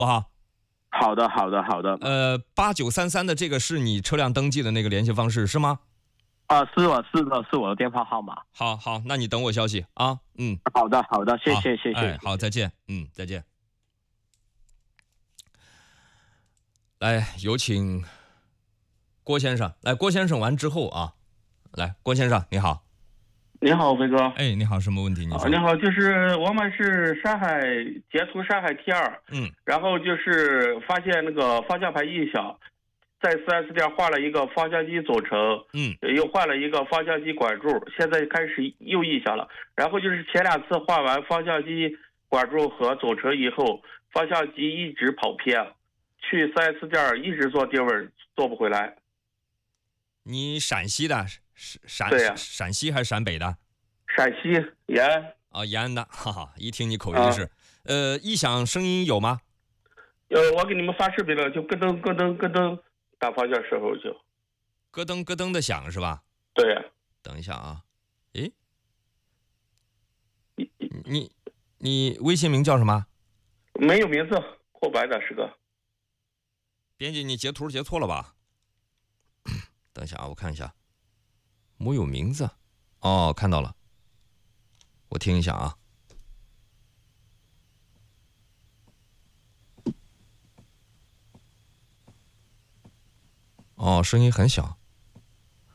不好？ 好的，好的，好的。 8933的这个是你车辆登记的那个联系方式是吗？ 是我的电话号码。 好，那你等我消息啊。 好的，好的，谢谢，谢谢。 哎，好，再见。再见。来，有请郭先生。来，郭先生完之后啊，来，郭先生你好。 你好，飞哥。 哎，你好，什么问题？你说。 你好，就是我们是截图上海 T2，然后就是发现那个方向盘异响，在 4S 店换了一个方向机总成，又换了一个方向机管柱，现在开始又异响了。然后就是前2次换完方向机管柱和总成以后，方向机一直跑偏，去 4S 店一直做定位，做不回来。 你陕西的？ 对呀。 陕西还是陕北的？ 陕西延安。 延安的，哈哈，一听你口音是。异响声音有吗？ 我给你们发视频了，就咯噔咯噔咯噔，打方向时候就咯噔咯噔的响是吧？ 对呀。 等一下啊，诶，你微信名叫什么？ 没有名字，空白的是个。 编辑，你截图截错了吧？等一下啊，我看一下，没有名字。哦，看到了，我听一下啊。哦，声音很小。